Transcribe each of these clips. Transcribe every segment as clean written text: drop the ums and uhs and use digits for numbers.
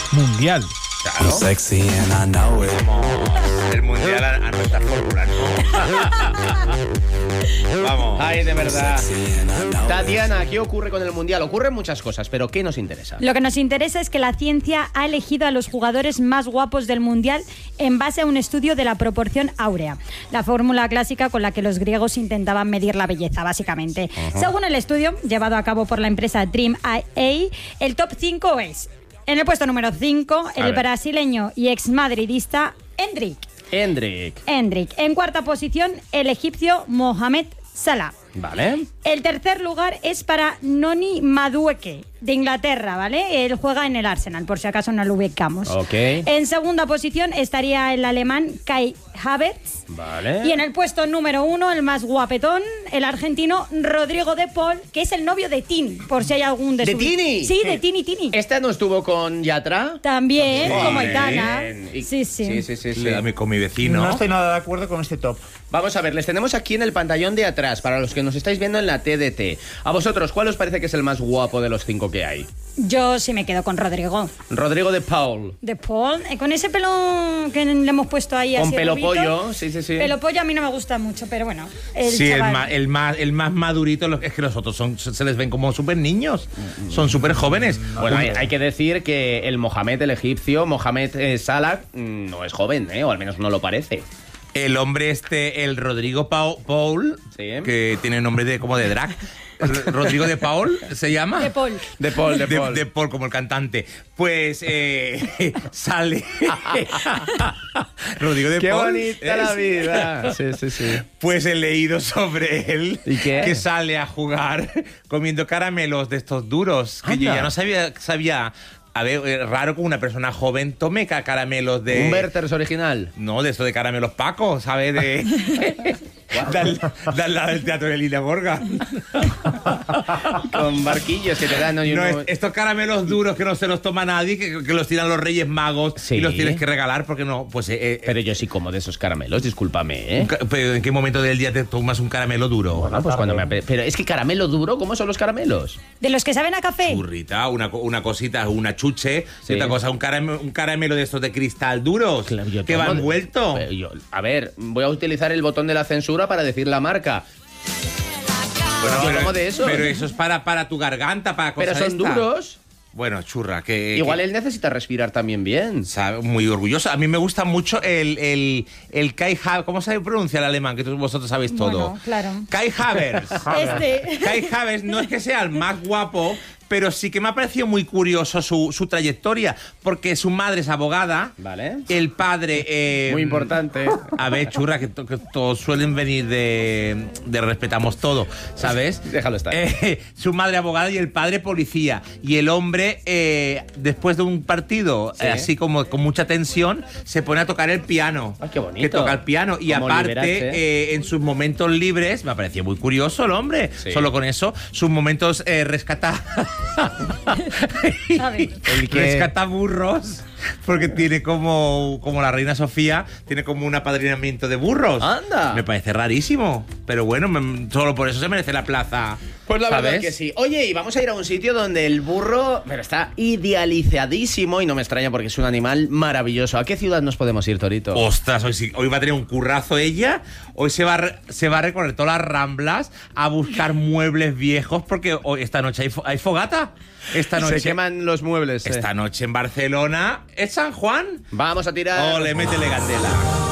mundial. Claro. El mundial a nuestra fórmula, ¿no? Vamos. Ay, de verdad. Tatiana, ¿qué ocurre con el mundial? Ocurren muchas cosas, pero ¿qué nos interesa? Lo que nos interesa es que la ciencia ha elegido a los jugadores más guapos del mundial en base a un estudio de la proporción áurea, la fórmula clásica con la que los griegos intentaban medir la belleza, básicamente. Según el estudio, llevado a cabo por la empresa Dream IA, el top 5 es: en el puesto número 5, el brasileño y exmadridista Endrick. En cuarta posición, el egipcio Mohamed Salah. Vale. El tercer lugar es para Noni Madueke, de Inglaterra, ¿vale? Él juega en el Arsenal, por si acaso no lo ubicamos. Ok. En segunda posición estaría el alemán Kai Havertz. Vale. Y en el puesto número 1, el más guapetón, el argentino Rodrigo de Paul, que es el novio de Tini, por si hay algún ¿De Tini? Sí, de Tini. ¿Esta no estuvo con Yatra? También, como Bien. Aitana. Y- Sí. Con mi vecino. No estoy nada de acuerdo con este top. Vamos a ver, les tenemos aquí en el pantallón de atrás, para los que nos estáis viendo en la TDT. A vosotros, ¿cuál os parece que es el más guapo de los 5 que hay? Yo sí me quedo con Rodrigo. Rodrigo de Paul. De Paul, con ese pelo que le hemos puesto ahí Con así pelo rubito. pollo, sí. Pelo pollo a mí no me gusta mucho, pero bueno. Sí, chaval. el más madurito es que los otros se les ven como súper niños. Son súper jóvenes. Bueno, hay que decir que el Mohamed, el egipcio, Mohamed Salah, no es joven, o al menos no lo parece. El hombre el Rodrigo Paul, Sí. que tiene nombre como de drag. Rodrigo de Paul se llama. De Paul. De Paul. De Paul, como el cantante. Pues sale. Rodrigo de Qué Paul. bonita la vida. Sí. Pues he leído sobre él. ¿Y qué? Que sale a jugar comiendo caramelos de estos duros. Que yo Anda. ya no sabía. A ver, raro que una persona joven tome caramelos de... Un Werther's original. No, de esto de caramelos Paco, ¿sabes? De al lado del teatro de Lina Gorga. Con barquillos que te dan. Estos caramelos duros que no se los toma nadie, que los tiran los Reyes Magos Sí. y los tienes que regalar porque no... Pues, Pero yo sí como de esos caramelos, discúlpame, pero ¿en qué momento del día te tomas un caramelo duro? Bueno, pues cuando Pero es que caramelo duro, ¿cómo son los caramelos? De los que saben a café. Burrita, una cosita, una chuche, Sí. y otra cosa, un caramelo de estos de cristal duros, Claro, yo que va tomo envuelto. A ver, voy a utilizar el botón de la censura para decir la marca. Yo tomo de eso. Pero eso es para tu garganta, para cosas Pero son duros. Bueno, churra, que... Igual que- él necesita respirar también bien. sabe, muy orgulloso. A mí me gusta mucho el Kai Havertz. ¿Cómo se pronuncia el alemán? Que vosotros sabéis todo. Bueno, claro. Kai Havertz. Este. Kai Havertz no es que sea el más guapo, pero sí que me ha parecido muy curioso su trayectoria, porque su madre es abogada. Vale. El padre... Muy importante. A ver, churra, que todos suelen venir de respetamos todo, ¿sabes? Déjalo estar. Su madre abogada y el padre policía. Y el hombre, después de un partido, Sí. así como con mucha tensión, se pone a tocar el piano. Ay, qué bonito. Que toca el piano. Y Como aparte, Liberace. en sus momentos libres, me ha parecido muy curioso el hombre. Sí. Solo con eso, sus momentos rescata... A ver. Rescata burros. Porque tiene como la reina Sofía, tiene como un apadrinamiento de burros. ¡Anda! Me parece rarísimo. Pero bueno, solo por eso se merece la plaza. Pues la verdad ¿sabes? que sí. Oye, y vamos a ir a un sitio donde el burro está idealizadísimo y no me extraña porque es un animal maravilloso. ¿A qué ciudad nos podemos ir, Torito? Ostras, hoy va a tener un currazo ella. Hoy se va a recorrer todas las Ramblas a buscar muebles viejos porque hoy, esta noche hay fogata. Esta noche Se queman los muebles. Esta noche en Barcelona es San Juan. Vamos a tirar. Ole, métele candela.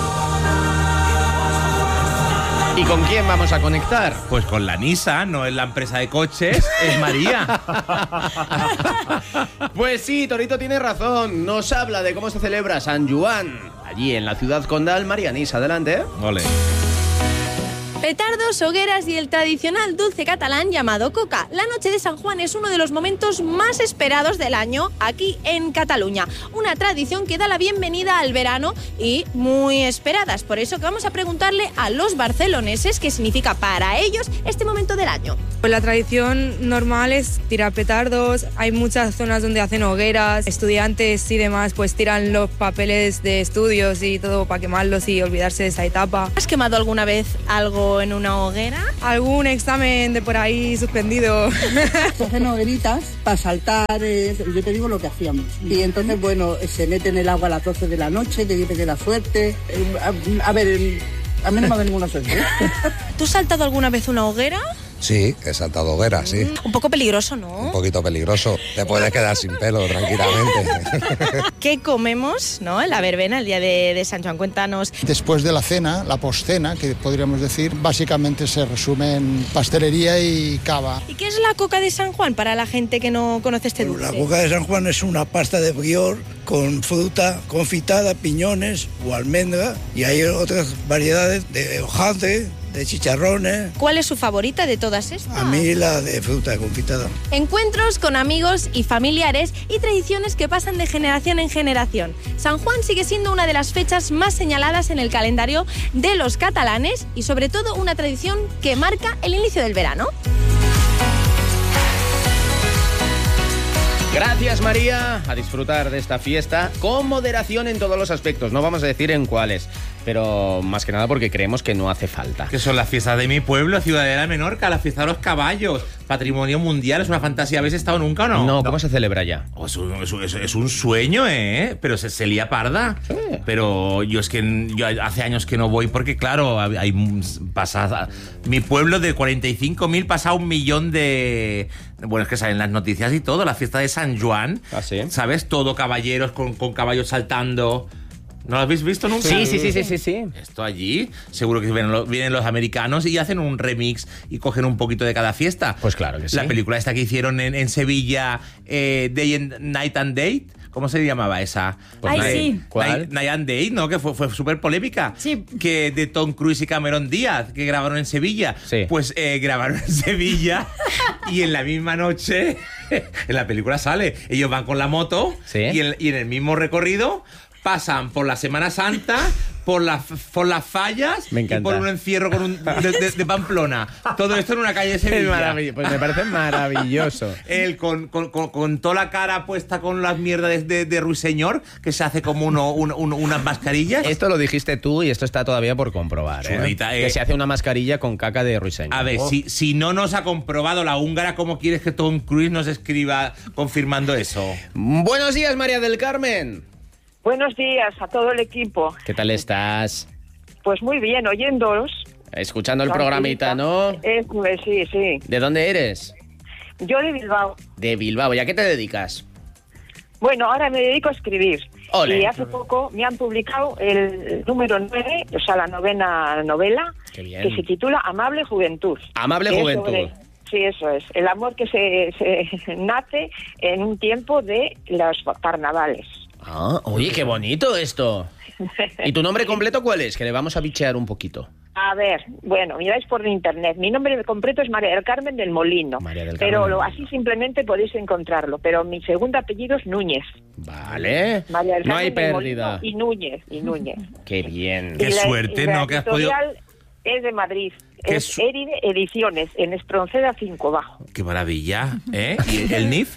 ¿Y con quién vamos a conectar? Pues con la Nissan, no es la empresa de coches, es María. Pues sí, Torito tiene razón. Nos habla de cómo se celebra San Juan. Allí en la ciudad condal, María Nisa. Adelante. Ole. Petardos, hogueras y el tradicional dulce catalán llamado coca. La noche de San Juan es uno de los momentos más esperados del año aquí en Cataluña. Una tradición que da la bienvenida al verano y muy esperadas. Por eso que vamos a preguntarle a los barceloneses qué significa para ellos este momento del año. Pues la tradición normal es tirar petardos, hay muchas zonas donde hacen hogueras, estudiantes y demás pues tiran los papeles de estudios y todo para quemarlos y olvidarse de esa etapa. ¿Has quemado alguna vez algo tiempo en una hoguera? Algún examen de por ahí suspendido. Se hacen hogueritas para saltar, yo te digo lo que hacíamos. Y entonces, bueno, se mete en el agua a las 12 de la noche, te dice de la suerte. A ver, a mí no me ha venido ninguna suerte. ¿Tú has saltado alguna vez una hoguera? Sí, he saltado hogueras, sí. Un poco peligroso, ¿no? Un poquito peligroso. Te puedes quedar sin pelo tranquilamente. ¿Qué comemos, no, en la verbena, el día de San Juan? Cuéntanos. Después de la cena, la postcena, que podríamos decir, básicamente se resume en pastelería y cava. ¿Y qué es la coca de San Juan para la gente que no conoce este dulce? La coca de San Juan es una pasta de brior con fruta confitada, piñones o almendra, y hay otras variedades de hojaldre, de chicharrones. ¿Cuál es su favorita de todas estas? A mí la de fruta confitada. Encuentros con amigos y familiares y tradiciones que pasan de generación en generación. San Juan sigue siendo una de las fechas más señaladas en el calendario de los catalanes y sobre todo una tradición que marca el inicio del verano. Gracias, María. A disfrutar de esta fiesta con moderación en todos los aspectos. No vamos a decir en cuáles, pero más que nada porque creemos que no hace falta. Que son las fiestas de mi pueblo, Ciudadela de Menorca, la fiesta de los caballos, patrimonio mundial, es una fantasía. ¿Habéis estado nunca o no? No, ¿cómo se celebra ya? Oh, es un sueño, pero se lía parda. Sí. Pero yo hace años que no voy porque, claro, hay pasada. Mi pueblo de 45.000 pasa 1 millón de... Bueno, es que salen las noticias y todo, la fiesta de San Juan. ¿Ah, sí? ¿Sabes? Todo caballeros con caballos saltando. ¿No lo habéis visto nunca? Sí. Esto allí, seguro que vienen los americanos y hacen un remix y cogen un poquito de cada fiesta. Pues claro que sí. La película esta que hicieron en Sevilla, Night and Date, ¿cómo se llamaba esa? Pues sí. ¿Cuál? Night and Date, ¿no? Que fue súper polémica. Sí. Que de Tom Cruise y Cameron Díaz, que grabaron en Sevilla. Sí. Pues grabaron en Sevilla y en la misma noche, en la película sale, ellos van con la moto, ¿sí? y en el mismo recorrido pasan por la Semana Santa, por las fallas y por un encierro de Pamplona. Todo esto en una calle de Sevilla. Pues me parece maravilloso. Él con toda la cara puesta con las mierdas de Ruiseñor, que se hace como unas mascarillas. Esto lo dijiste tú y esto está todavía por comprobar. Chulita, que se hace una mascarilla con caca de Ruiseñor. A ver, si no nos ha comprobado la húngara, ¿cómo quieres que Tom Cruise nos escriba confirmando eso? Buenos días, María del Carmen. Buenos días a todo el equipo. ¿Qué tal estás? Pues muy bien, oyéndoos. Escuchando el programita, ¿no? Sí. ¿De dónde eres? Yo de Bilbao. De Bilbao. ¿Y a qué te dedicas? Bueno, ahora me dedico a escribir. Ole. Y hace poco me han publicado el número 9, o sea, la 9ª novela, que se titula Amable Juventud. Amable Juventud. Sí, eso es. El amor que se nace en un tiempo de los carnavales. Ah, oye, qué bonito esto. ¿Y tu nombre completo cuál es? Que le vamos a bichear un poquito. A ver, bueno, miráis por internet. Mi nombre completo es María del Carmen del Molino. María del Carmen pero así simplemente podéis encontrarlo. Pero mi segundo apellido es Núñez. Vale. María del Carmen no hay del pérdida. Molino y Núñez. Qué bien. Qué suerte, ¿no? Que has podido... Es de Madrid. Es Eride Ediciones, en Espronceda 5 bajo. Qué maravilla, ¿eh? ¿Y el NIF?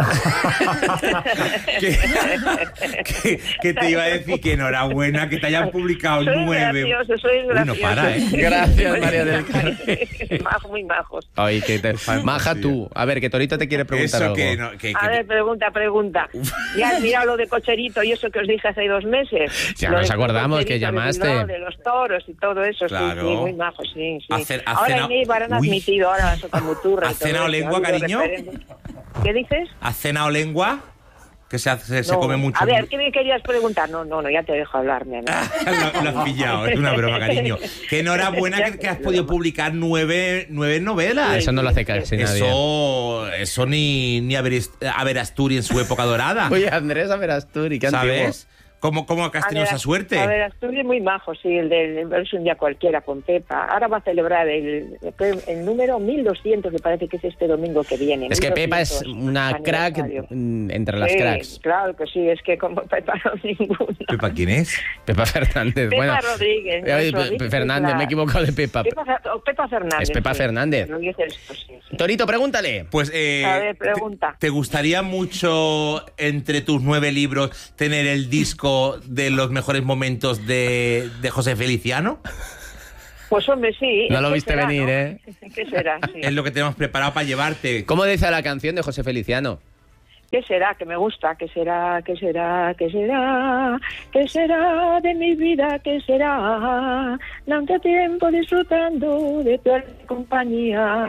¿Qué te iba a decir? Que enhorabuena, que te hayan publicado soy 9. Gracioso, soy gracioso. No para, ¿eh? Gracias, María del Carmen. Muy majos. Ay, que te... Maja tú. A ver, que Torito te quiere preguntar eso algo. A ver, pregunta. Ya has mirado lo de Cocherito y eso que os dije hace 2 meses. Ya nos acordamos que llamaste. De los toros y todo eso, claro. Sí, muy majos, sí. Ahora en Eibar han admitido ahora la sotamuturra. ¿Has cenado lengua, cariño? ¿Qué dices? ¿Has cenado lengua? Que se come mucho. A ver, ¿qué me querías preguntar? No, ya te dejo hablarme. ¿No? Lo has pillado, es una broma, cariño. Que enhorabuena que has podido publicar 9 novelas. Eso no lo hace casi nadie. Eso ni Averasturi en su época dorada. Oye, Andrés Averasturi, ¿qué antiguo? ¿Sabes? ¿Cómo has tenido esa suerte? A ver, Asturias es muy majo, sí, es un día cualquiera con Pepa. Ahora va a celebrar el número 1200, me parece que es este domingo que viene. Es que Pepa es una crack entre las cracks. Claro que sí, es que como Pepa no ninguna. ¿Pepa quién es? Pepa Fernández. Pepa Rodríguez. Fernández, me he equivocado de Pepa. Pepa Fernández. Es Pepa Fernández. Sí. Torito, pregúntale. Pues, a ver, pregunta. ¿Te gustaría mucho, entre tus 9 libros, tener el disco de los mejores momentos de José Feliciano? Pues hombre, sí. No lo ¿Qué viste será, venir, no? ¿eh? ¿Qué será? Sí. Es lo que tenemos preparado para llevarte. ¿Cómo dice la canción de José Feliciano? ¿Qué será? Que me gusta. ¿Qué será? ¿Qué será? ¿Qué será? ¿Qué será de mi vida? ¿Qué será? Tanto tiempo disfrutando de tu compañía.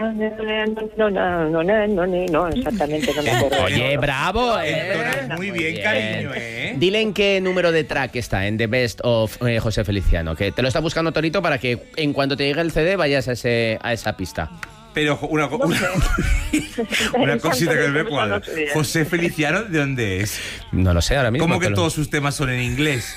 No, exactamente, no me acuerdo. Oye, bravo, Entonas muy bien, Bien. cariño, Dile en qué número de track está en The Best of José Feliciano, que te lo está buscando Torito para que en cuanto te llegue el CD vayas a esa pista. Pero una cosita que me cuadra. José Feliciano, ¿de dónde es? No lo sé ahora mismo. ¿Cómo que todos sus temas son en inglés?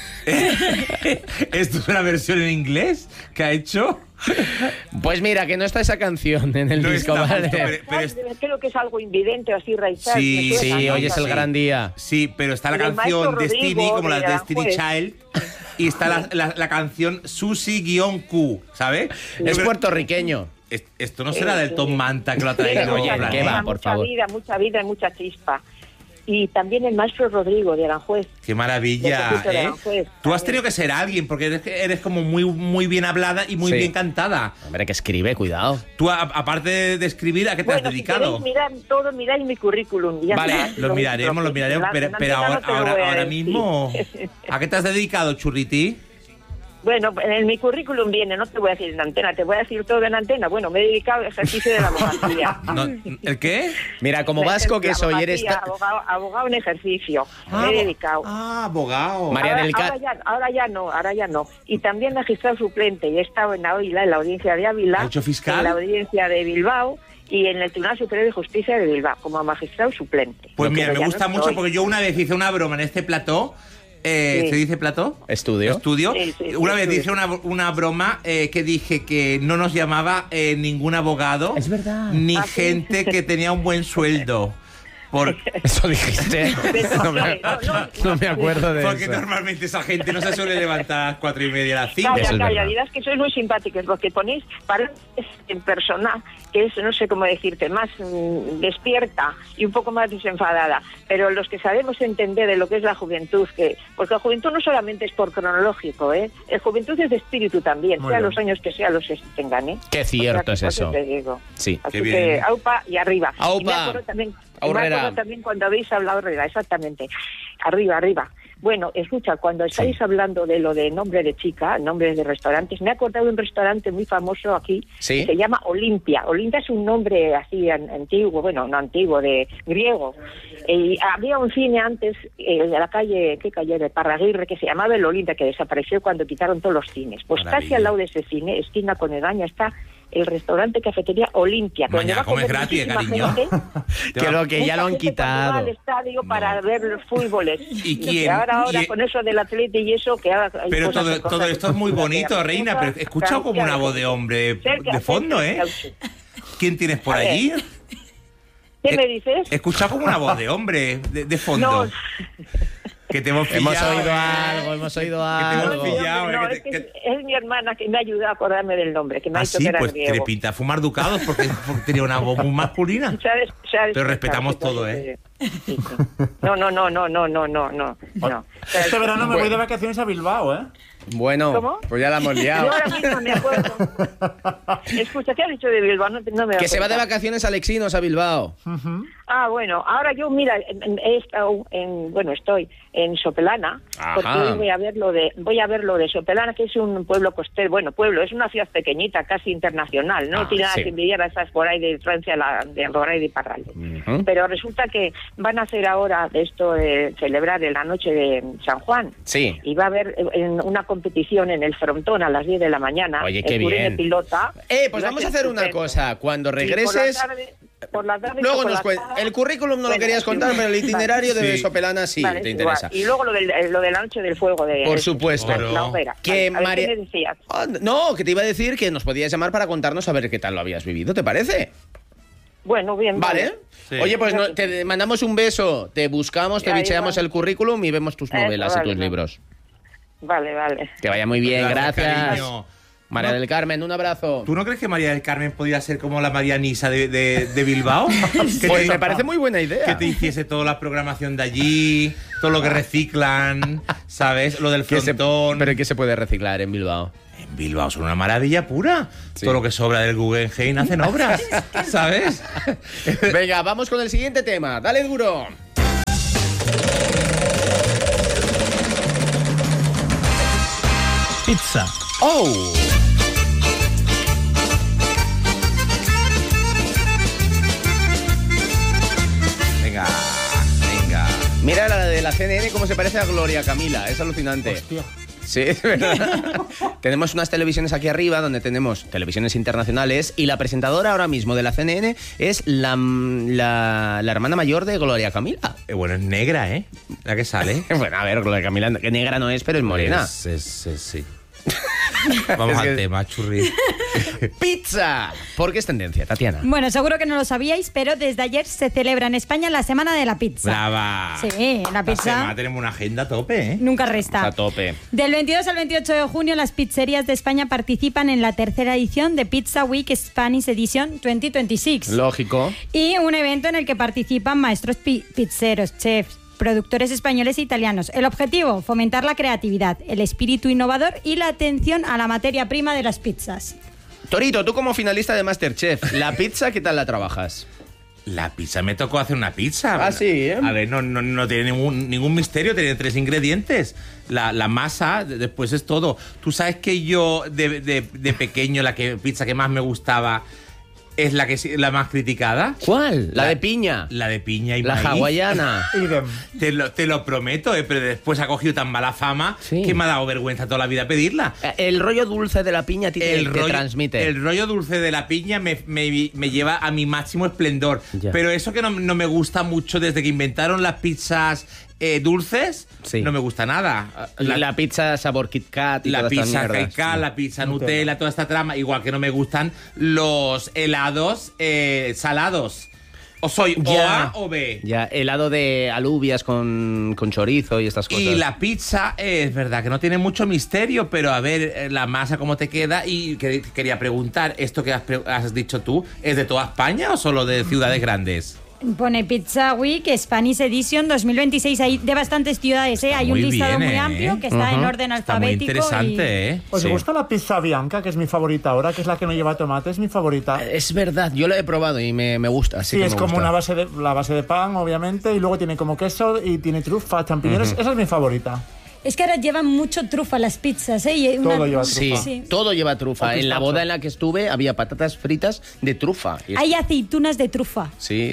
¿Esto es una versión en inglés que ha hecho? Pues mira, que no está esa canción en el No disco, está, ¿vale? Creo que es algo invidente, así raizal. Sí, Sí, hoy es el gran día. Sí, pero está la Y del canción maestro Destiny, Rodrigo, como la de Destiny Aranjuez. Child, y está la canción Susi-Q, ¿sabes? Es puertorriqueño. Esto no será del Tom Manta que lo ha traído. Oye, Blanca, ¿qué ¿eh? va, por favor? Mucha vida y mucha chispa. Y también el maestro Rodrigo de Aranjuez. Qué maravilla, Del ¿eh? Aranjuez, Tú has tenido que ser alguien, porque eres como muy bien hablada y muy Sí. bien cantada. Hombre, que escribe, cuidado. Tú, aparte de escribir, ¿a qué te has Bueno, dedicado? Si queréis mirar mi currículum. Ya Vale, está. lo miraremos, pero ahora mismo, ¿a qué te has dedicado, Churriti? Bueno, en mi currículum viene, no te voy a decir en antena, te voy a decir todo en antena. Bueno, me he dedicado al ejercicio de la abogacía. ¿El qué? Mira, como vasco que soy, eres... Abogado en ejercicio, me he dedicado. Abogado. María del Ahora ya no. Y también magistrado suplente, y he estado en la audiencia de Ávila, ¿Ha hecho fiscal? en la audiencia de Bilbao y en el Tribunal Superior de Justicia de Bilbao, como magistrado suplente. Pues mira, Pero me ya gusta no mucho soy. porque yo una vez hice una broma en este plató. Sí. ¿Se dice plató? Estudio. Sí, Una vez estudio. hice una broma que dije que no nos llamaba ningún abogado. Es verdad. Ni ¿Ah, sí? gente que tenía un buen sueldo. Eso dijiste. No me acuerdo de Porque eso. normalmente esa gente no se suele levantar a las 4:30 a las 5. Eso es Calla, verdad. dirás que sois muy simpáticos, lo que ponéis para en persona, que es, no sé cómo decirte, más despierta y un poco más desenfadada, pero los que sabemos entender de lo que es la juventud, porque la juventud no solamente es por cronológico, la juventud es de espíritu también, Muy sea bien. los años que sean los que tengan, Qué cierto es eso. Te digo. Sí. Así Qué bien. que aupa y arriba. Aupa. Y me acuerdo también, Aurrera. cuando habéis hablado, arriba, exactamente. Arriba. Bueno, escucha, cuando estáis hablando de lo de nombre de chica, nombres de restaurantes, me he acordado de un restaurante muy famoso aquí, ¿Sí? que se llama Olimpia. Olimpia es un nombre así antiguo, bueno, no antiguo, de griego. Y había un cine antes, de la calle, ¿qué calle? De Parraguirre, que se llamaba el Olimpia, que desapareció cuando quitaron todos los cines. Pues Maravilla. casi al lado de ese cine, esquina con Egaña, está el restaurante cafetería Olimpia. Mañana comes gratis, cariño. Que ya lo han quitado. Al estadio para ver los fútboles. ¿Y quién? Que ahora Y- con eso del atleta y eso, que ahora hay Pero cosas todo esto es muy bonito, Reina, pero he escuchado como una voz de hombre de fondo, ¿eh? ¿Quién tienes por A ver. allí? ¿Qué me dices? He escuchado como una voz de hombre de fondo. No. Que te hemos pillado. Hemos oído Que te hemos algo. pillado. No, que es, que es mi hermana que me ha ayudado a acordarme del nombre, que me ha dicho sí, que era pues griego. te pinta fumar ducados porque tenía una voz muy masculina. ¿Sabes? Pero respetamos todo, ¿eh? Sí. No. Este verano me voy de vacaciones a Bilbao, ¿eh? Bueno, ¿Cómo? pues ya la hemos Yo liado. ahora mismo me acuerdo. Escucha, ¿qué has dicho de Bilbao? No me Que da se va de cuenta. vacaciones Alexinos a Bilbao. Bueno, ahora yo, mira, he estado estoy en Sopelana, Ajá. porque hoy voy a ver lo de Sopelana, que es un pueblo costero, es una ciudad pequeñita, casi internacional, no tiene nada sí. que envidiar a esas por ahí de Francia, de Roray de Parralde. Ujú. Pero resulta que van a hacer ahora esto de celebrar en la noche de San Juan. Sí. Y va a haber una competición en el frontón a las 10 de la mañana. Oye, qué el Puré bien. de pilota. Pues Va a vamos a ser hacer una estupendo. cosa. Cuando Y regreses... por la tarde Luego por nos la cuentas. tarde. El currículum no lo Bueno, querías contar, pero el itinerario de Sí. Sopelana sí Vale, te es interesa. igual. Y luego lo de la noche del fuego. Por supuesto. La hoguera. Que Vale, a ver, María- ¿qué me decías? No, que te iba a decir que nos podías llamar para contarnos a ver qué tal lo habías vivido, ¿te parece? Bueno, bien. Vale. Sí. Oye, pues te mandamos un beso, te buscamos, te Ya, bicheamos igual. el currículum y vemos tus Eso, novelas y vale, tus vale. libros. Vale. Que vaya muy bien, gracias. cariño. María No. del Carmen, un abrazo. ¿Tú no crees que María del Carmen podía ser como la María Nisa de Bilbao? Pues me parece muy buena idea. Que te hiciese toda la programación de allí, todo lo que reciclan, ¿sabes? Lo del ¿Qué se- frontón. ¿Pero qué se puede reciclar en Bilbao? En Bilbao son una maravilla pura. Sí. Todo lo que sobra del Guggenheim hacen obras, ¿sabes? Venga, vamos con el siguiente tema. Dale duro. Pizza. ¡Oh! Venga. Mira la de la CNN cómo se parece a Gloria Camila. Es alucinante. Hostia. Sí, es verdad. Tenemos unas televisiones aquí arriba donde tenemos televisiones internacionales y la presentadora ahora mismo de la CNN es la hermana mayor de Gloria Camila. Bueno, es negra, ¿eh? La que sale. Bueno, a ver, Gloria Camila que negra no es, pero es morena. Sí. Vamos al tema, churri. ¡Pizza! ¿Por qué es tendencia, Tatiana? Bueno, seguro que no lo sabíais, pero desde ayer se celebra en España la Semana de la Pizza. ¡Brava! Sí, la pizza. Esta semana tenemos una agenda a tope, ¿eh? Nunca resta. A tope. Del 22 al 28 de junio, las pizzerías de España participan en la tercera edición de Pizza Week Spanish Edition 2026. Lógico. Y un evento en el que participan maestros pizzeros, chefs, productores españoles e italianos. El objetivo, fomentar la creatividad, el espíritu innovador y la atención a la materia prima de las pizzas. Torito, tú como finalista de MasterChef, ¿la pizza qué tal la trabajas? La pizza, me tocó hacer una pizza. Ah, sí, ¿eh? A ver, no tiene ningún misterio, tiene 3 ingredientes. La masa, después es todo. Tú sabes que yo, de pequeño, pizza que más me gustaba es la más criticada. ¿Cuál? La de piña. La de piña y la maíz. Hawaiana. Te lo prometo, pero después ha cogido tan mala fama que me ha dado vergüenza toda la vida pedirla. El rollo dulce de la piña te transmite. El rollo dulce de la piña me lleva a mi máximo esplendor. Ya. Pero eso que no me gusta mucho desde que inventaron las pizzas dulces, no me gusta nada. La pizza sabor Kit Kat y la pizza Kit Kat, la pizza Nutella, toda esta trama. Igual que no me gustan los helados salados. O soy o A o B. Ya, helado de alubias con chorizo y estas cosas. Y la pizza es verdad que no tiene mucho misterio, pero a ver la masa cómo te queda. Y quería preguntar, ¿esto que has dicho tú es de toda España o solo de ciudades grandes? Pone Pizza Week Spanish Edition 2026. Hay de bastantes ciudades, ¿eh? Hay un listado muy amplio que está en orden alfabético. Está muy interesante, ¿eh? ¿Os gusta la pizza bianca, que es mi favorita ahora, que es la que no lleva tomate? Es mi favorita. Es verdad, yo la he probado y me gusta. Sí, es como la base de pan, obviamente, y luego tiene como queso y tiene trufa, champiñones. Esa es mi favorita. Es que ahora llevan mucho trufa las pizzas, ¿eh? Todo lleva trufa. Sí, todo lleva trufa. En la boda en la que estuve había patatas fritas de trufa. Hay aceitunas de trufa. Sí.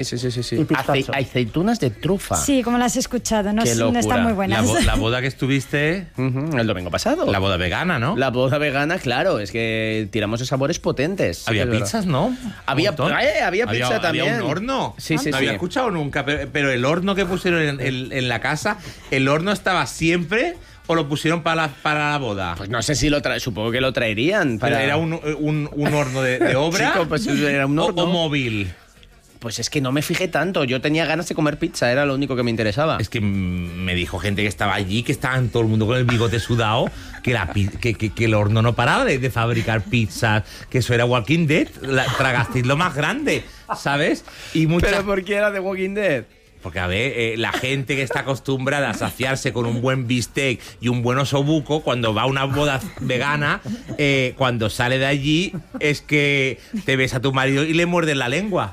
Aceitunas de trufa. Sí, como las he escuchado, no están muy buenas. La boda que estuviste el domingo pasado. La boda vegana, ¿no? La boda vegana, claro, es que tiramos de sabores potentes. Había pizzas, ¿no? Había pizza también. Había un horno. Sí. No había escuchado nunca, pero el horno que pusieron en la casa, el horno estaba siempre... ¿O lo pusieron para la boda? Pues no sé si supongo que lo traerían. Pero era un horno de obra. Chico, pues era un horno. O móvil. Pues es que no me fijé tanto. Yo tenía ganas de comer pizza, era lo único que me interesaba. Es que me dijo gente que estaba allí, que estaban todo el mundo con el bigote sudado, que el horno no paraba de fabricar pizzas, que eso era Walking Dead. Tragasteis lo más grande, ¿sabes? ¿Pero por qué era de Walking Dead? Porque, a ver, la gente que está acostumbrada a saciarse con un buen bistec y un buen osobuco, cuando va a una boda vegana, cuando sale de allí, es que te ves a tu marido y le muerdes la lengua.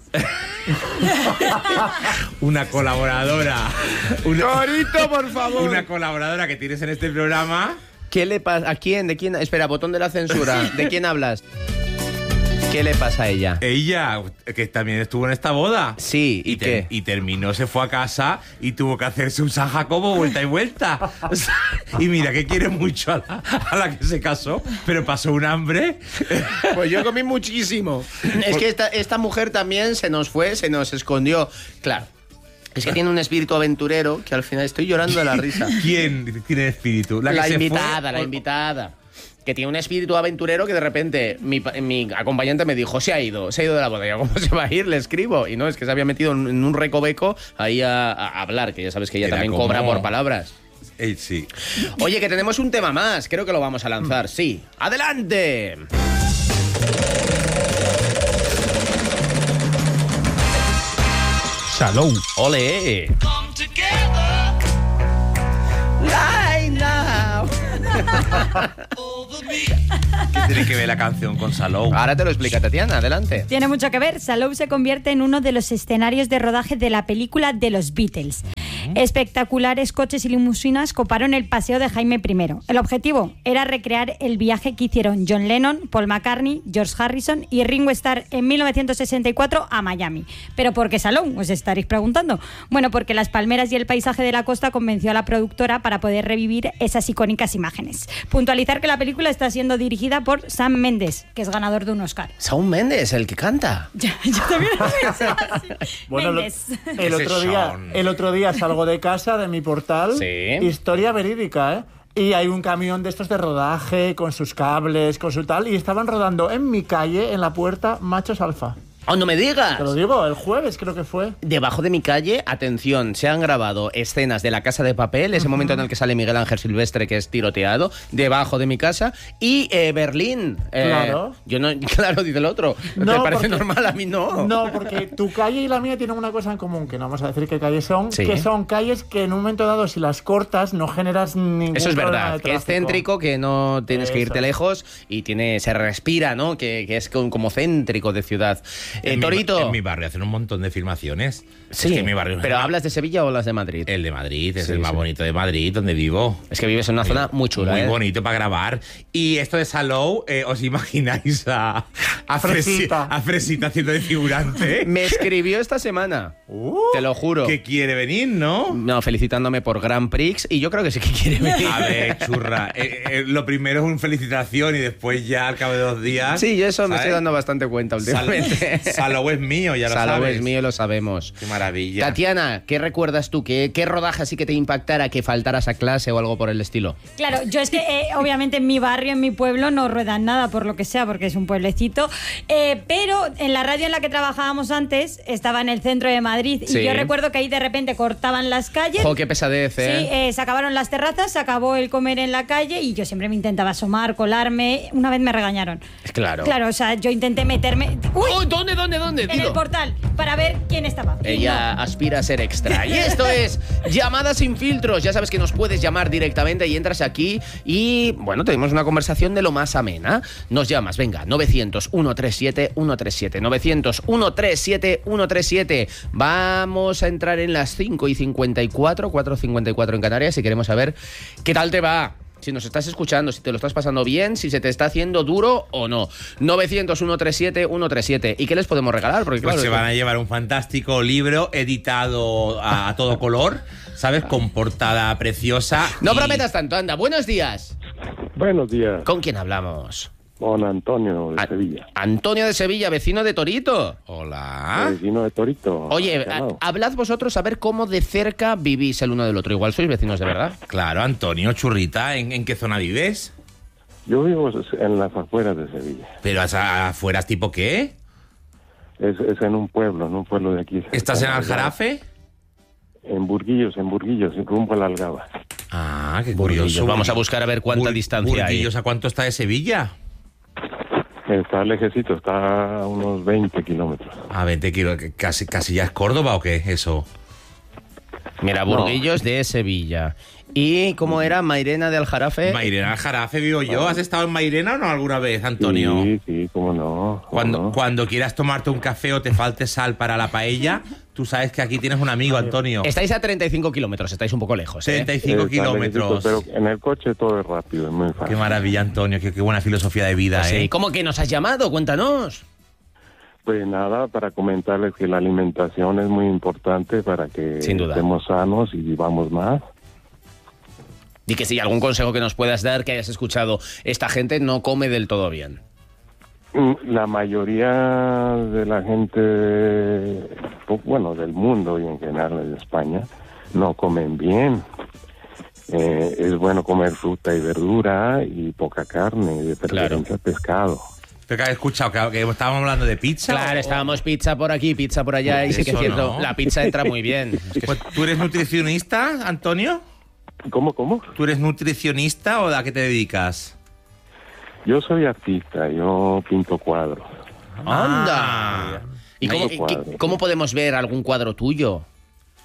Una colaboradora. Torito, por favor. Una colaboradora que tienes en este programa. ¿Qué le pasa? ¿A quién? ¿De quién? Espera, botón de la censura. ¿De quién hablas? ¿Qué le pasa a ella? Ella, que también estuvo en esta boda. Sí, ¿y qué? Y terminó, se fue a casa y tuvo que hacerse un San Jacobo vuelta y vuelta. Y mira, que quiere mucho a la que se casó, pero pasó un hambre. Pues yo comí muchísimo. Es que esta mujer también se nos escondió. Claro. Es que tiene un espíritu aventurero que al final estoy llorando de la risa. ¿Quién tiene espíritu? La invitada. Que tiene un espíritu aventurero que de repente mi acompañante me dijo, se ha ido de la boda. ¿Cómo se va a ir? Le escribo. Y no, es que se había metido en un recoveco ahí a hablar, que ya sabes que ella también cobra por palabras. Sí. Oye, que tenemos un tema más. Creo que lo vamos a lanzar. Sí. ¡Adelante! Shalom. ¡Ole! Lie now. ¿Qué tiene que ver la canción con Salou? Ahora te lo explica Tatiana, adelante. Tiene mucho que ver. Salou se convierte en uno de los escenarios de rodaje de la película de los Beatles. Espectaculares coches y limusinas coparon el paseo de Jaime I. El objetivo era recrear el viaje que hicieron John Lennon, Paul McCartney, George Harrison y Ringo Starr en 1964 a Miami. ¿Pero por qué Salou? Os estaréis preguntando. Bueno, porque las palmeras y el paisaje de la costa convenció a la productora para poder revivir esas icónicas imágenes. Puntualizar que la película está siendo dirigida por Sam Mendes, que es ganador de un Oscar. Shawn Mendes, el que canta. Yo también lo pensaba así. Bueno, Mendes. el otro día salgo de casa, de mi portal, historia verídica, ¿eh? Y hay un camión de estos de rodaje, con sus cables, con su tal, y estaban rodando en mi calle, en la puerta, Machos Alfa. ¡Oh, no me digas! Te lo digo, el jueves creo que fue. Debajo de mi calle, atención, se han grabado escenas de La Casa de Papel, ese momento en el que sale Miguel Ángel Silvestre, que es tiroteado, debajo de mi casa, y Berlín. Claro. Yo no, claro, dice el otro. No, ¿Te parece porque, normal? A mí no. No, porque tu calle y la mía tienen una cosa en común, que no vamos a decir qué calles son, Sí. que son calles que en un momento dado, si las cortas, no generas ningún Eso es problema verdad, de que es tráfico. céntrico, que no tienes que irte Eso. lejos y se respira, ¿no? Que es como céntrico de ciudad. Torito. En mi barrio hacen un montón de filmaciones. Sí, Es que en mi barrio... pero ¿hablas de Sevilla o hablas de Madrid? El de Madrid, es Sí, el más sí. bonito de Madrid, donde vivo. Es que vives en una zona muy chula, Muy ¿eh? bonito para grabar. Y esto de Salou, ¿os imagináis a Fresita haciendo de figurante? Me escribió esta semana, te lo juro. Que quiere venir, ¿no? No, felicitándome por Grand Prix y yo creo que sí que quiere venir. A ver, churra. Lo primero es una felicitación y después ya al cabo de 2 días... Sí, yo eso me ¿sabes? estoy dando bastante cuenta últimamente. Salou es mío, ya lo Salou sabes. es mío, lo sabemos. Qué maravilla. Tatiana, ¿qué recuerdas tú? ¿Qué rodaje así que te impactara que faltaras a clase o algo por el estilo? Claro, yo es que obviamente en mi barrio, en mi pueblo, no ruedan nada por lo que sea, porque es un pueblecito. Pero en la radio en la que trabajábamos antes estaba en el centro de Madrid. Sí. Y yo recuerdo que ahí de repente cortaban las calles. ¡Jo, qué pesadez, eh! Sí, se acabaron las terrazas, se acabó el comer en la calle y yo siempre me intentaba asomar, colarme. Una vez me regañaron. Claro. Claro, o sea, yo intenté meterme... ¡Uy! ¡Oh, ¿dónde? En Dilo. el portal, para ver quién estaba. Y Ella no. aspira a ser extra. Y esto es Llamadas sin filtros. Ya sabes que nos puedes llamar directamente y entras aquí y, bueno, tenemos una conversación de lo más amena. Nos llamas, venga, 900-137-137. 900-137-137. Vamos a entrar en las 5:54, 4:54 en Canarias y queremos saber qué tal te va. Si nos estás escuchando, si te lo estás pasando bien, si se te está haciendo duro o no. 900-137-137. ¿Y qué les podemos regalar? Porque Pues claro, se van a llevar un fantástico libro editado a todo color, ¿sabes? Con portada preciosa. No y- prometas tanto, anda. Buenos días. Buenos días, ¿Con quién hablamos? con Antonio de Sevilla, Antonio de Sevilla, vecino de Torito. Hola. vecino de Torito. Oye, Llamado. hablad vosotros a ver cómo de cerca vivís el uno del otro. Igual sois vecinos de verdad. Claro, Antonio, churrita, ¿en qué zona vives? Yo vivo en las afueras de Sevilla. ¿Pero afuera tipo qué? Es en un pueblo de aquí. ¿Estás en Aljarafe? En Burguillos, rumbo a la Algaba. Ah, qué Burguillos. curioso. Vamos a buscar a ver cuánta distancia hay. ¿Burguillos a cuánto está de Sevilla? Está lejecito, está a unos 20 kilómetros. A 20 kilos, casi ya es Córdoba o qué, eso. Mira, Burguillos de Sevilla. ¿Y cómo era Mairena de Aljarafe? Mairena Aljarafe vivo yo. ¿Has estado en Mairena o no alguna vez, Antonio? Sí, cómo no. Cuando quieras tomarte un café o te falte sal para la paella, tú sabes que aquí tienes un amigo, Antonio. Estáis a 35 kilómetros, estáis un poco lejos, ¿eh? 35 Está kilómetros. lejecito, pero en el coche todo es rápido, es muy fácil. Qué maravilla, Antonio. Qué buena filosofía de vida, Sí, ¿eh? ¿cómo que nos has llamado? Cuéntanos. Pues nada, para comentarles que la alimentación es muy importante para que Sin duda. estemos sanos y vivamos más. Y que si hay algún consejo que nos puedas dar, que hayas escuchado, esta gente no come del todo bien. La mayoría de la gente, bueno, del mundo y en general de España, no comen bien. Es bueno comer fruta y verdura y poca carne, de preferencia pescado. Pero que has escuchado que estábamos hablando de pizza. Claro, estábamos pizza por aquí, pizza por allá, y sí que es Eso cierto, no. la pizza entra muy bien. Es que Pues, ¿tú eres nutricionista, Antonio? ¿Cómo? ¿Tú eres nutricionista o a qué te dedicas? Yo soy artista, yo pinto cuadros. ¡Anda! ¿Y cómo podemos ver algún cuadro tuyo?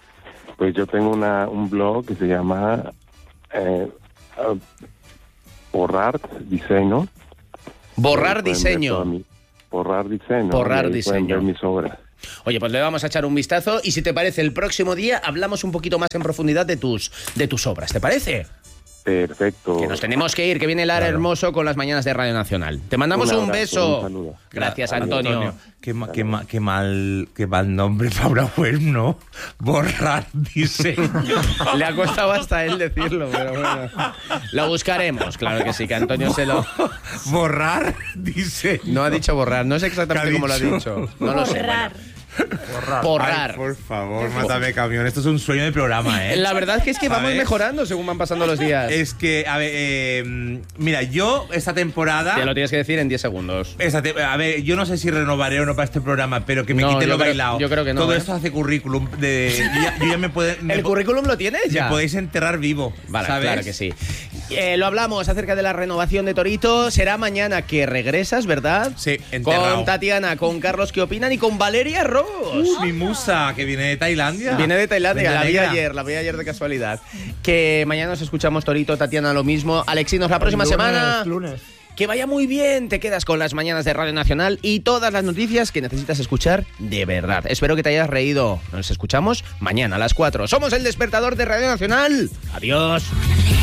Pues yo tengo un blog que se llama Borrar Diseño. Borrar Diseño. Borrar Diseño. Borrar y ahí Diseño. pueden ver mis obras. Oye, pues le vamos a echar un vistazo y si te parece, el próximo día hablamos un poquito más en profundidad de tus obras, ¿te parece? Perfecto. Que nos tenemos que ir, que viene Lara Hermoso con las mañanas de Radio Nacional. Te mandamos un beso. Un saludo. Gracias, Antonio. Qué mal nombre para una web, ¿no? Borrar Diseño. Le ha costado hasta él decirlo, pero bueno. Lo buscaremos, claro que sí, que Antonio se lo... Borrar Diseño. No ha dicho borrar, no sé exactamente cómo lo ha dicho. No lo sé. Borrar. Ay, por favor, mátame, camión. Esto es un sueño de programa, ¿eh? La verdad es que vamos mejorando según van pasando los días. Es que, a ver, mira, yo esta temporada... Te lo tienes que decir en 10 segundos. A ver, yo no sé si renovaré o no para este programa, pero que me quite lo bailado. Yo creo que no. Todo esto hace currículum. Yo ya me ¿El currículum lo tienes ya? Me podéis enterrar vivo, vale, ¿sabes? Claro que sí. Lo hablamos acerca de la renovación de Torito. Será mañana que regresas, ¿verdad? Sí, enterrado. Con Tatiana, con Carlos, ¿qué opinan? Y con Valeria Ross. Mi musa, que viene de Tailandia. Viene de Tailandia, la vi ayer de casualidad. Que mañana nos escuchamos, Torito, Tatiana, lo mismo. Alexinos, la próxima semana. Lunes. Que vaya muy bien, te quedas con las mañanas de Radio Nacional y todas las noticias que necesitas escuchar de verdad. Espero que te hayas reído. Nos escuchamos mañana a las 4. Somos el despertador de Radio Nacional. Adiós.